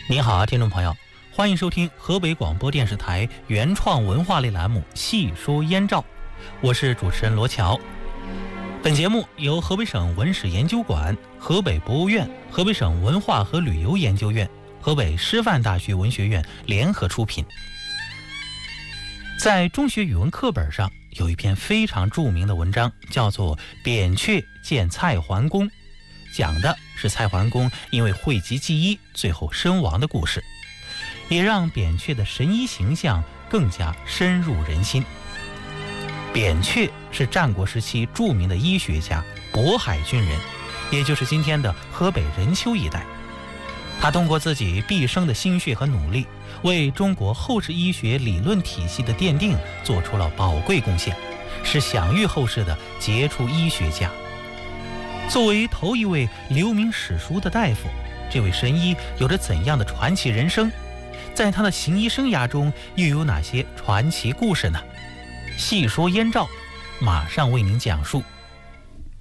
您好，听众朋友，欢迎收听河北广播电视台原创文化类栏目《细说燕赵》，我是主持人罗乔。本节目由河北省文史研究馆、河北博物院、河北省文化和旅游研究院、河北师范大学文学院联合出品。在中学语文课本上有一篇非常著名的文章，叫做《扁鹊见蔡桓公》，讲的是蔡桓公因为讳疾忌医最后身亡的故事，也让扁鹊的神医形象更加深入人心。扁鹊是战国时期著名的医学家，渤海郡人，也就是今天的河北任丘一带。他通过自己毕生的心血和努力，为中国后世医学理论体系的奠定做出了宝贵贡献，是享誉后世的杰出医学家。作为头一位留名史书的大夫，这位神医有着怎样的传奇人生？在他的行医生涯中又有哪些传奇故事呢？细说燕赵，马上为您讲述。